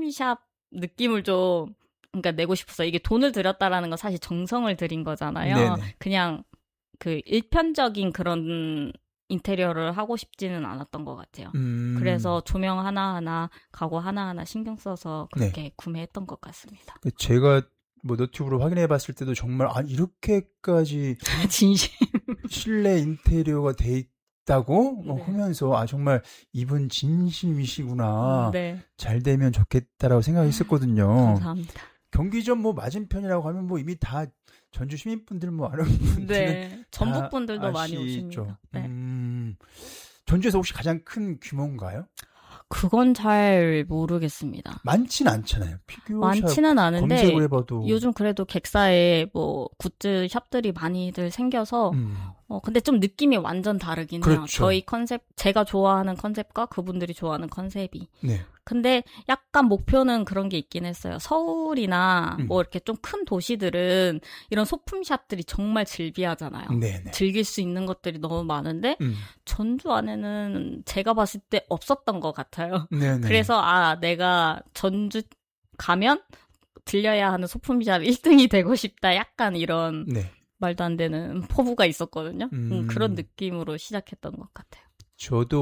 소품샵 느낌을 좀 그러니까 내고 싶어서 이게 돈을 들였다라는 건 사실 정성을 들인 거잖아요. 네네. 그냥 그 일편적인 그런 인테리어를 하고 싶지는 않았던 것 같아요. 그래서 조명 하나하나, 가구 하나하나 신경 써서 그렇게 구매했던 것 같습니다. 제가 뭐 너튜브로 확인해봤을 때도 정말 이렇게까지 진심 실내 인테리어가 돼 있다고 네. 하면서 정말 이분 진심이시구나. 네. 잘 되면 좋겠다라고 생각했었거든요. 감사합니다. 경기전 뭐 맞은편이라고 하면 뭐 이미 다 전주 시민분들 뭐 아는 분들은 네. 전북 분들도 많이 오십니다. 네. 전주에서 혹시 가장 큰 규모인가요? 그건 잘 모르겠습니다. 많지는 않잖아요. 피규어샵 많지는 않은데 검색을 해봐도 요즘 그래도 객사에 뭐 굿즈 샵들이 많이들 생겨서 근데 좀 느낌이 완전 다르긴 해요. 그렇죠. 저희 컨셉, 제가 좋아하는 컨셉과 그분들이 좋아하는 컨셉이. 네. 근데 약간 목표는 그런 게 있긴 했어요. 서울이나 뭐 이렇게 좀 큰 도시들은 이런 소품샵들이 정말 즐비하잖아요. 네네. 즐길 수 있는 것들이 너무 많은데 전주 안에는 제가 봤을 때 없었던 것 같아요. 네네. 그래서 내가 전주 가면 들려야 하는 소품샵 1등이 되고 싶다. 약간 이런 말도 안 되는 포부가 있었거든요. 그런 느낌으로 시작했던 것 같아요. 저도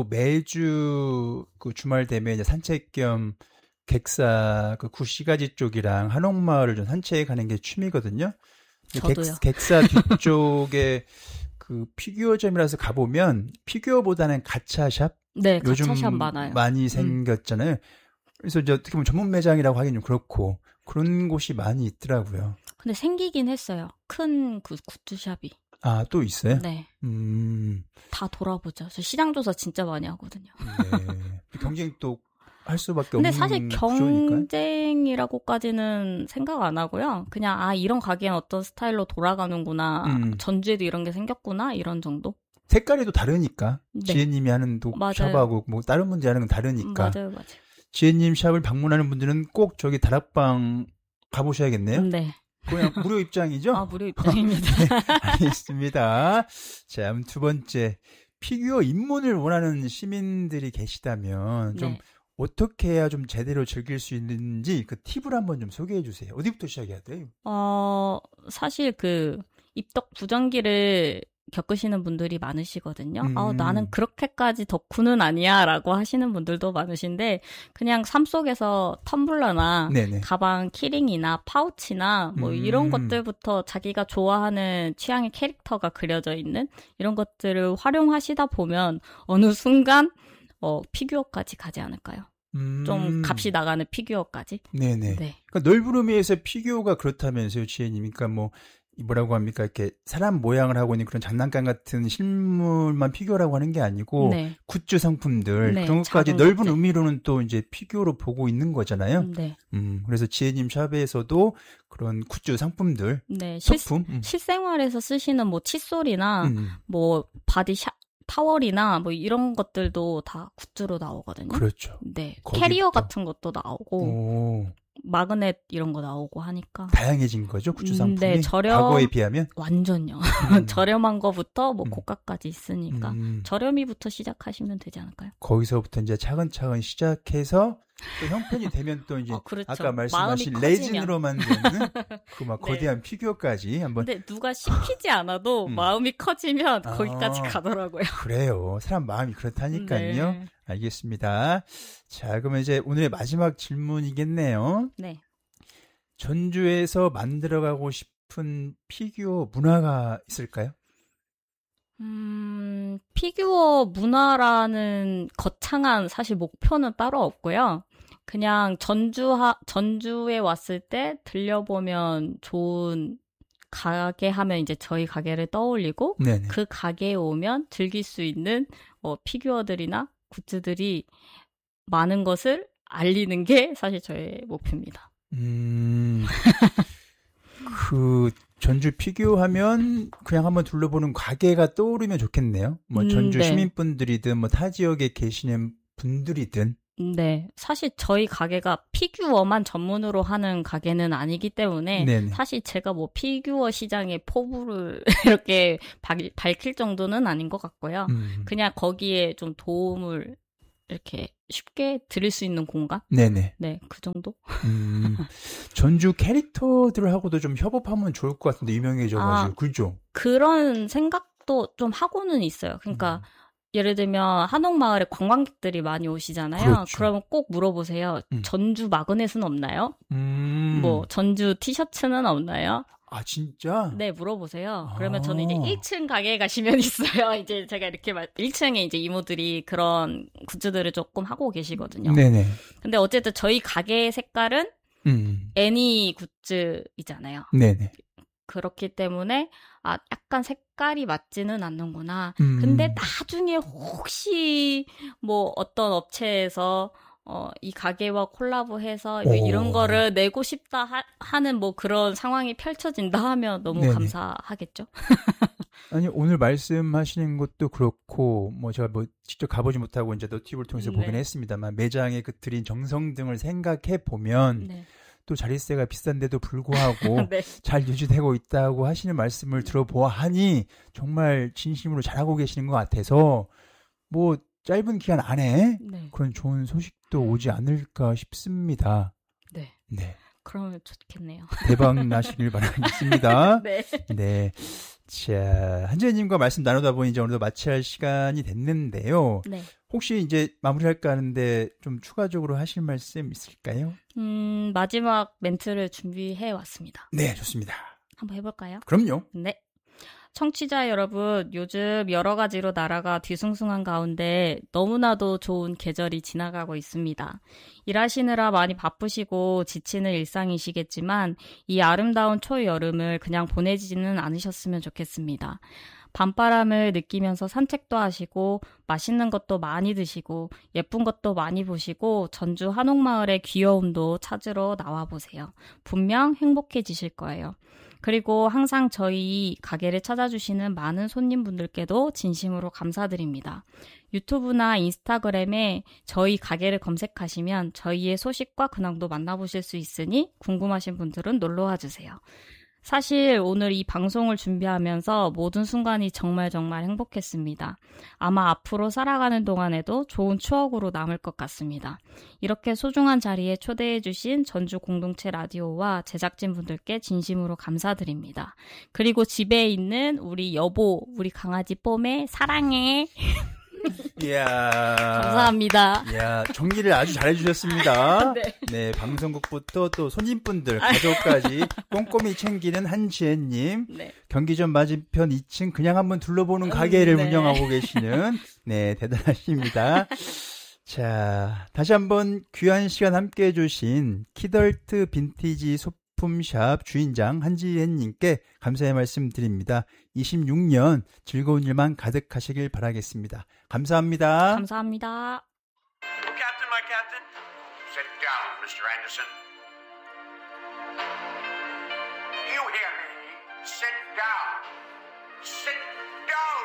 매주 그 주말 되면 이제 산책 겸 객사 그 구시가지 쪽이랑 한옥마을을 좀 산책하는 게 취미거든요. 저도요. 객사 뒤쪽에 그 피규어점이라서 가보면 피규어보다는 가차샵? 네, 요즘 가차샵 많아요. 많이 생겼잖아요. 그래서 이제 어떻게 보면 전문 매장이라고 하긴 좀 그렇고 그런 곳이 많이 있더라고요. 근데 생기긴 했어요. 큰 굿즈샵이. 또 있어요? 네. 다 돌아보죠. 저 시장 조사 진짜 많이 하거든요. 네. 경쟁 또 할 수밖에 근데 없는 사실 구조니까요. 경쟁이라고까지는 생각 안 하고요. 그냥 이런 가게는 어떤 스타일로 돌아가는구나. 전주에도 이런 게 생겼구나. 이런 정도. 색깔이 또 다르니까. 네. 지혜님이 하는 샵하고 뭐 다른 분들이 하는 건 다르니까. 맞아요. 지혜님 샵을 방문하는 분들은 꼭 저기 다락방 가보셔야겠네요. 네. 그냥 무료 입장이죠? 무료 입장입니다. 네, 알겠습니다. 자, 두 번째. 피규어 입문을 원하는 시민들이 계시다면 좀 어떻게 해야 좀 제대로 즐길 수 있는지 그 팁을 한번 좀 소개해 주세요. 어디부터 시작해야 돼요? 사실 그 입덕 부정기를 겪으시는 분들이 많으시거든요. 나는 그렇게까지 덕후는 아니야 라고 하시는 분들도 많으신데 그냥 삶 속에서 텀블러나 가방 키링이나 파우치나 뭐 이런 것들부터 자기가 좋아하는 취향의 캐릭터가 그려져 있는 이런 것들을 활용하시다 보면 어느 순간 피규어까지 가지 않을까요? 좀 값이 나가는 피규어까지. 네네. 네. 그러니까 넓은 의미에서 피규어가 그렇다면서요, 지혜님. 그러니까 뭐라고 합니까? 이렇게 사람 모양을 하고 있는 그런 장난감 같은 실물만 피규어라고 하는 게 아니고 굿즈 상품들 그런 것까지 넓은 것들. 의미로는 또 이제 피규어로 보고 있는 거잖아요. 네. 그래서 지혜님 샵에서도 그런 굿즈 상품들, 소품, 실생활에서 쓰시는 뭐 칫솔이나 뭐 타월이나 뭐 이런 것들도 다 굿즈로 나오거든요. 그렇죠. 네. 캐리어 같은 것도 나오고 마그넷 이런 거 나오고 하니까 다양해진 거죠, 굿즈 상품이. 네, 과거에 비하면 완전요. 저렴한 거부터 뭐 고가까지 있으니까 저렴이부터 시작하시면 되지 않을까요? 거기서부터 이제 차근차근 시작해서 또 형편이 되면 또 이제 그렇죠. 아까 말씀하신 레진으로 만드는 그 막 거대한 피규어까지 한번. 근데 누가 시키지 않아도 마음이 커지면 거기까지 가더라고요. 그래요. 사람 마음이 그렇다니까요. 네. 알겠습니다. 자, 그러면 이제 오늘의 마지막 질문이겠네요. 네. 전주에서 만들어가고 싶은 피규어 문화가 있을까요? 피규어 문화라는 거창한 사실 목표는 따로 없고요. 그냥 전주에 왔을 때 들려보면 좋은 가게 하면 이제 저희 가게를 떠올리고 네네. 그 가게에 오면 즐길 수 있는 굿즈들이나 굿즈들이 많은 것을 알리는 게 사실 저의 목표입니다. 그 전주 피규어 하면 그냥 한번 둘러보는 가게가 떠오르면 좋겠네요. 뭐 전주 시민분들이든 뭐 타 지역에 계시는 분들이든. 네. 사실 저희 가게가 피규어만 전문으로 하는 가게는 아니기 때문에 네네. 사실 제가 뭐 피규어 시장의 포부를 이렇게 밝힐 정도는 아닌 것 같고요. 그냥 거기에 좀 도움을 이렇게 쉽게 들을 수 있는 공간? 네네. 네, 그 정도? 전주 캐릭터들하고도 좀 협업하면 좋을 것 같은데, 유명해져가지고. 그죠? 그런 생각도 좀 하고는 있어요. 그러니까, 예를 들면, 한옥마을에 관광객들이 많이 오시잖아요. 그렇죠. 그러면 꼭 물어보세요. 전주 마그넷은 없나요? 뭐, 전주 티셔츠는 없나요? 아, 진짜? 네, 물어보세요. 그러면 저는 이제 1층 가게에 가시면 있어요. 이제 제가 이렇게 1층에 이제 이모들이 그런 굿즈들을 조금 하고 계시거든요. 네네. 근데 어쨌든 저희 가게의 색깔은 애니 굿즈이잖아요. 네네. 그렇기 때문에 약간 색깔이 맞지는 않는구나. 근데 나중에 혹시 뭐 어떤 업체에서 이 가게와 콜라보해서 뭐 이런 거를 내고 싶다 하는 뭐 그런 상황이 펼쳐진다 하면 너무 네네. 감사하겠죠? 아니, 오늘 말씀하시는 것도 그렇고, 뭐 제가 뭐 직접 가보지 못하고 이제 너튜브를 통해서 보긴 했습니다만, 매장에 그 들인 정성 등을 생각해 보면, 또 자릿세가 비싼데도 불구하고 네. 잘 유지되고 있다고 하시는 말씀을 들어보아하니 정말 진심으로 잘하고 계시는 것 같아서 뭐 짧은 기간 안에 그런 좋은 소식도 오지 않을까 싶습니다. 네. 네. 그러면 좋겠네요. 대박 나시길 바라겠습니다. 네. 네. 자, 한지혜님과 말씀 나누다 보니 이제 어느덧 마쳐야 할 시간이 됐는데요. 네. 혹시 이제 마무리할까 하는데 좀 추가적으로 하실 말씀 있을까요? 마지막 멘트를 준비해 왔습니다. 네, 좋습니다. 한번 해볼까요? 그럼요. 네. 청취자 여러분, 요즘 여러 가지로 나라가 뒤숭숭한 가운데 너무나도 좋은 계절이 지나가고 있습니다. 일하시느라 많이 바쁘시고 지치는 일상이시겠지만 이 아름다운 초여름을 그냥 보내지는 않으셨으면 좋겠습니다. 밤바람을 느끼면서 산책도 하시고 맛있는 것도 많이 드시고 예쁜 것도 많이 보시고 전주 한옥마을의 귀여움도 찾으러 나와보세요. 분명 행복해지실 거예요. 그리고 항상 저희 가게를 찾아주시는 많은 손님분들께도 진심으로 감사드립니다. 유튜브나 인스타그램에 저희 가게를 검색하시면 저희의 소식과 근황도 만나보실 수 있으니 궁금하신 분들은 놀러와 주세요. 사실 오늘 이 방송을 준비하면서 모든 순간이 정말 행복했습니다. 아마 앞으로 살아가는 동안에도 좋은 추억으로 남을 것 같습니다. 이렇게 소중한 자리에 초대해주신 전주 공동체 라디오와 제작진분들께 진심으로 감사드립니다. 그리고 집에 있는 우리 여보, 우리 강아지 뽀매 사랑해. 이야. 감사합니다. 이야, 정리를 아주 잘해주셨습니다. 네. 네, 방송국부터 또 손님분들, 가족까지 꼼꼼히 챙기는 한지혜님. 네. 경기전 맞은편 2층 그냥 한번 둘러보는 가게를 운영하고 계시는, 네, 대단하십니다. 자, 다시 한번 귀한 시간 함께 해주신 키덜트 빈티지 소품샵 주인장 한지혜님께 감사의 말씀 드립니다. 26년 즐거운 일만 가득하시길 바라겠습니다. 감사합니다. 감사합니다. Captain, my captain. Sit down, Mr. Anderson. You hear me? Sit down. Sit down.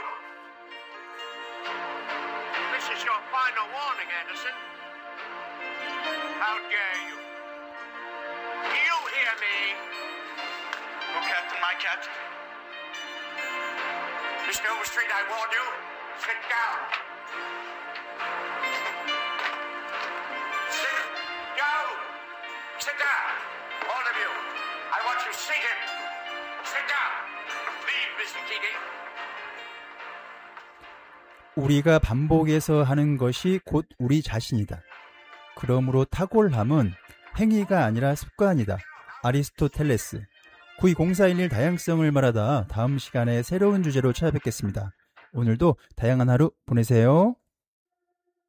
This is your final warning, Anderson. How dare you? You hear me? Oh, Captain, my captain. Mr. Overstreet, I warn you. Sit down. Sit down. Sit down. All of you. I want you seated. Sit down. Leave, Mr. Keating. 우리가 반복해서 하는 것이 곧 우리 자신이다. 그러므로 탁월함은 행위가 아니라 습관이다. 아리스토텔레스. 920411 다양성을 말하다 다음 시간에 새로운 주제로 찾아뵙겠습니다. 오늘도 다양한 하루 보내세요.